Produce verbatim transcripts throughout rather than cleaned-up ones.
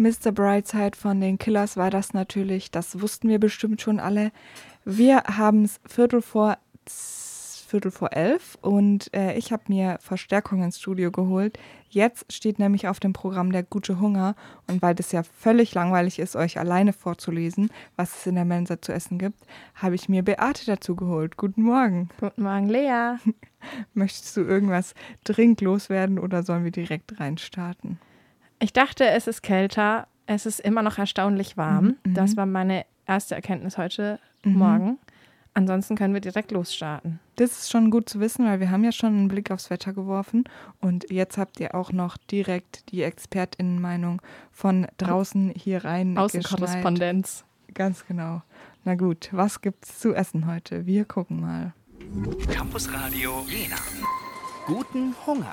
Mister Brightside von den Killers war das natürlich. Das wussten wir bestimmt schon alle. Wir haben es Viertel vor, Viertel vor elf und äh, ich habe mir Verstärkung ins Studio geholt. Jetzt steht nämlich auf dem Programm der gute Hunger. Und weil das ja völlig langweilig ist, euch alleine vorzulesen, was es in der Mensa zu essen gibt, habe ich mir Beate dazu geholt. Guten Morgen. Guten Morgen, Lea. Möchtest du irgendwas dringend loswerden oder sollen wir direkt reinstarten? Ich dachte, es ist kälter. Es ist immer noch erstaunlich warm. Mhm. Das war meine erste Erkenntnis heute Mhm. Morgen. Ansonsten können wir direkt losstarten. Das ist schon gut zu wissen, weil wir haben ja schon einen Blick aufs Wetter geworfen und jetzt habt ihr auch noch direkt die ExpertInnenmeinung von draußen hier rein Außenkorrespondenz. geschneit. Ganz genau. Na gut, was gibt's zu essen heute? Wir gucken mal. Campus Radio Jena. Guten Hunger.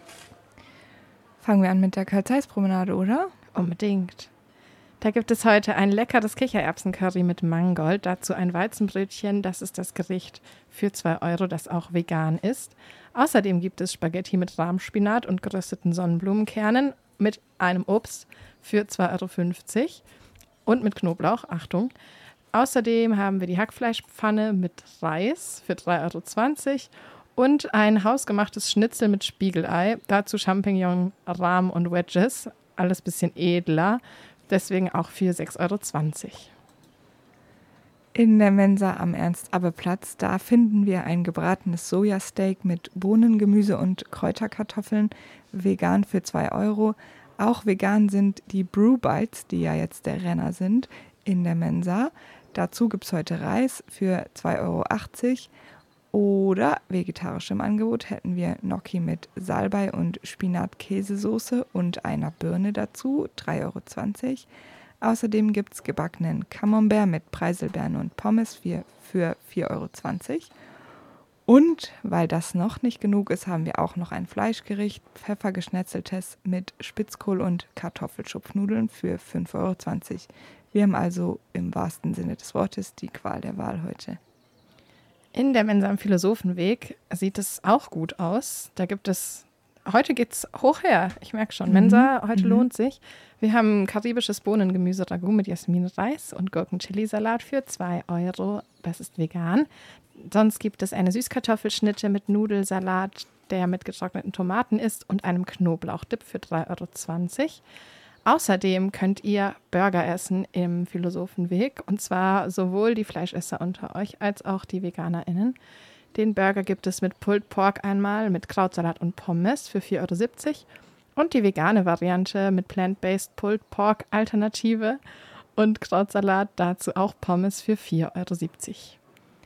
Fangen wir an mit der Karl-Zeiss-Promenade, oder? Unbedingt. Da gibt es heute ein leckeres Kichererbsen-Curry mit Mangold, dazu ein Weizenbrötchen, das ist das Gericht für zwei Euro, das auch vegan ist. Außerdem gibt es Spaghetti mit Rahmspinat und gerösteten Sonnenblumenkernen mit einem Obst für zwei Euro fünfzig und mit Knoblauch, Achtung. Außerdem haben wir die Hackfleischpfanne mit Reis für drei Euro zwanzig und ein hausgemachtes Schnitzel mit Spiegelei, dazu Champignon, Rahm und Wedges, alles bisschen edler. Deswegen auch für sechs Euro zwanzig. In der Mensa am Ernst-Abbe-Platz, da finden wir ein gebratenes Sojasteak mit Bohnen, Gemüse und Kräuterkartoffeln, vegan für zwei Euro. Auch vegan sind die Brew Bites, die ja jetzt der Renner sind, in der Mensa. Dazu gibt es heute Reis für zwei Euro achtzig. Oder vegetarisch im Angebot hätten wir Gnocchi mit Salbei und Spinat-Käsesoße und einer Birne dazu, drei Euro zwanzig. Außerdem gibt es gebackenen Camembert mit Preiselbeeren und Pommes für, für vier Euro zwanzig. Und weil das noch nicht genug ist, haben wir auch noch ein Fleischgericht, Pfeffergeschnetzeltes mit Spitzkohl und Kartoffelschupfnudeln für fünf Euro zwanzig. Wir haben also im wahrsten Sinne des Wortes die Qual der Wahl heute. In der Mensa am Philosophenweg sieht es auch gut aus. Da gibt es, heute geht's hoch her, ich merke schon, Mensa, heute mhm. lohnt sich. Wir haben karibisches Bohnengemüse-Ragout mit Jasmin-Reis und Gurken-Chili-Salat für zwei Euro. Das ist vegan. Sonst gibt es eine Süßkartoffelschnitte mit Nudelsalat, der mit getrockneten Tomaten ist und einem Knoblauchdip für drei Euro zwanzig. Außerdem könnt ihr Burger essen im Philosophenweg und zwar sowohl die Fleischesser unter euch als auch die VeganerInnen. Den Burger gibt es mit Pulled Pork einmal, mit Krautsalat und Pommes für vier Euro siebzig und die vegane Variante mit Plant-Based Pulled Pork Alternative und Krautsalat, dazu auch Pommes für vier Euro siebzig.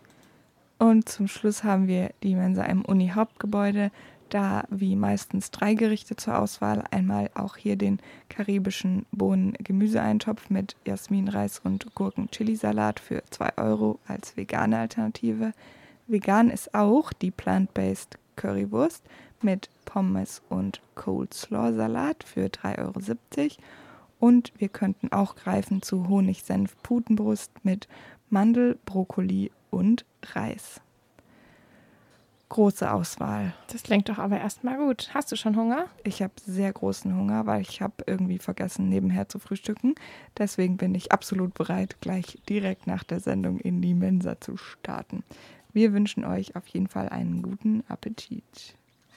Und zum Schluss haben wir die Mensa im Uni-Hauptgebäude. Da wie meistens drei Gerichte zur Auswahl. Einmal auch hier den karibischen Bohnen-Gemüseeintopf mit Jasminreis und Gurken-Chili-Salat für zwei Euro als vegane Alternative. Vegan ist auch die Plant-Based Currywurst mit Pommes und Coleslaw-Salat für drei Euro siebzig. Und wir könnten auch greifen zu Honig-Senf-Putenbrust mit Mandel, Brokkoli und Reis. Große Auswahl. Das klingt doch aber erstmal gut. Hast du schon Hunger? Ich habe sehr großen Hunger, weil ich habe irgendwie vergessen, nebenher zu frühstücken. Deswegen bin ich absolut bereit, gleich direkt nach der Sendung in die Mensa zu starten. Wir wünschen euch auf jeden Fall einen guten Appetit.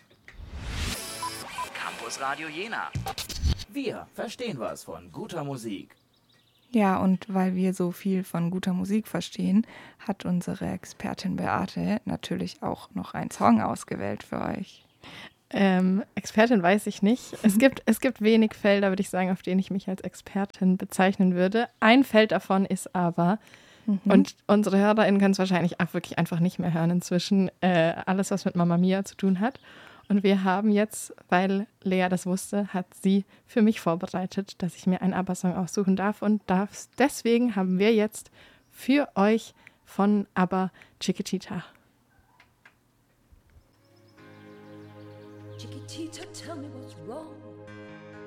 Campus Radio Jena. Wir verstehen was von guter Musik. Ja, und weil wir so viel von guter Musik verstehen, hat unsere Expertin Beate natürlich auch noch einen Song ausgewählt für euch. Ähm, Expertin weiß ich nicht. Es gibt, es gibt wenig Felder, würde ich sagen, auf denen ich mich als Expertin bezeichnen würde. Ein Feld davon ist aber, mhm. und unsere HörerInnen können es wahrscheinlich auch wirklich einfach nicht mehr hören inzwischen, äh, alles, was mit Mamma Mia zu tun hat. Und wir haben jetzt, weil Lea das wusste, hat sie für mich vorbereitet, dass ich mir einen ABBA-Song aussuchen darf. Und darf. Deswegen haben wir jetzt für euch von ABBA Chiquitita. Chiquitita, tell me what